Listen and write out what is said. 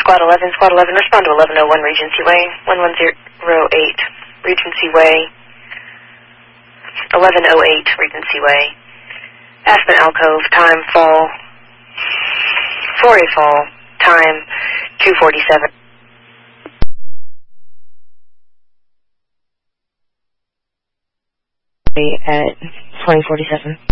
Squad 11, respond to 1101 Regency Way, 1108 Regency Way, 1108 Regency Way, Aspen Alcove, time fall, 4A fall, time 2:47. At 20:47.